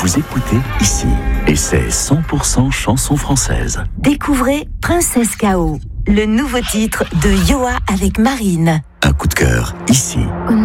vous écoutez ici. Et c'est 100% chanson française. Découvrez Princesse K.O., le nouveau titre de Yoa avec Marine. Un coup de cœur ici.